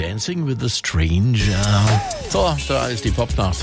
Dancing with a Stranger. So, da ist die Popnacht.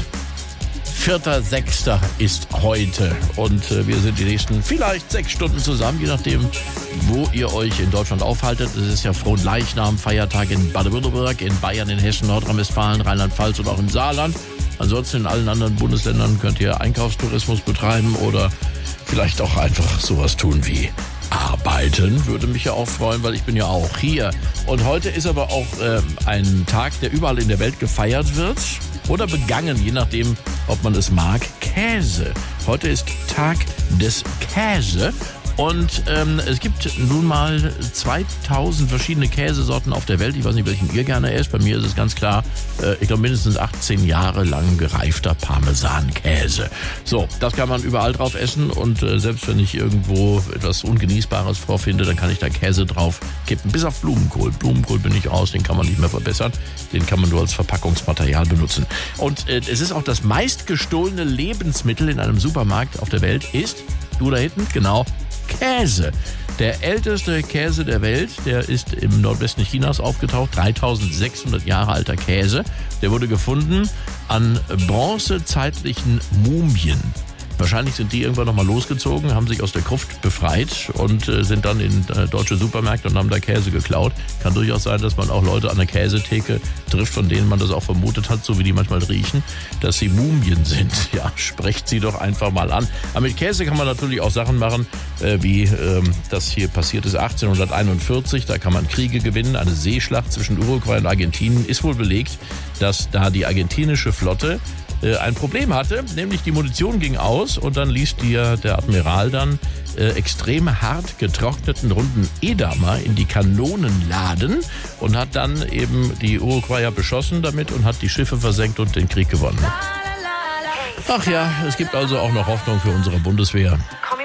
4.6. ist heute und wir sind die nächsten vielleicht 6 Stunden zusammen, je nachdem, wo ihr euch in Deutschland aufhaltet. Es ist ja Fronleichnam, Feiertag in Baden-Württemberg, in Bayern, in Hessen, Nordrhein-Westfalen, Rheinland-Pfalz und auch im Saarland. Ansonsten in allen anderen Bundesländern könnt ihr Einkaufstourismus betreiben oder vielleicht auch einfach sowas tun wie arbeiten. Würde mich ja auch freuen, weil ich bin ja auch hier. Und heute ist aber auch ein Tag, der überall in der Welt gefeiert wird oder begangen, je nachdem, ob man es mag. Käse. Heute ist Tag des Käse. Und es gibt nun mal 2000 verschiedene Käsesorten auf der Welt. Ich weiß nicht, welchen ihr gerne esst. Bei mir ist es ganz klar, ich glaube mindestens 18 Jahre lang gereifter Parmesankäse. So, das kann man überall drauf essen. Und selbst wenn ich irgendwo etwas Ungenießbares vorfinde, dann kann ich da Käse drauf kippen. Bis auf Blumenkohl. Blumenkohl bin ich raus, den kann man nicht mehr verbessern. Den kann man nur als Verpackungsmaterial benutzen. Und es ist auch das meistgestohlene Lebensmittel in einem Supermarkt auf der Welt ist, du da hinten, genau, Käse. Der älteste Käse der Welt, der ist im Nordwesten Chinas aufgetaucht, 3600 Jahre alter Käse. Der wurde gefunden an bronzezeitlichen Mumien. Wahrscheinlich sind die irgendwann nochmal losgezogen, haben sich aus der Gruft befreit und sind dann in deutsche Supermärkte und haben da Käse geklaut. Kann durchaus sein, dass man auch Leute an der Käsetheke trifft, von denen man das auch vermutet hat, so wie die manchmal riechen, dass sie Mumien sind. Ja, sprecht sie doch einfach mal an. Aber mit Käse kann man natürlich auch Sachen machen, wie das hier passiert ist 1841. Da kann man Kriege gewinnen. Eine Seeschlacht zwischen Uruguay und Argentinien ist wohl belegt, dass da die argentinische Flotte ein Problem hatte, nämlich die Munition ging aus und dann ließ der Admiral dann extrem hart getrockneten runden Edamer in die Kanonen laden und hat dann eben die Uruguayer beschossen damit und hat die Schiffe versenkt und den Krieg gewonnen. Ach ja, es gibt also auch noch Hoffnung für unsere Bundeswehr.